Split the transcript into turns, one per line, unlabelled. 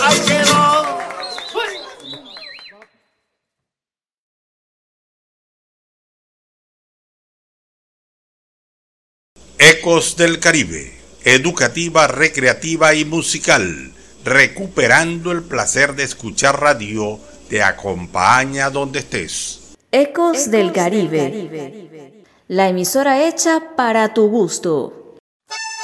Ahí quedó.
Ecos del Caribe, educativa, recreativa y musical, recuperando el placer de escuchar radio, te acompaña donde estés.
Ecos del Caribe, la emisora hecha para tu gusto.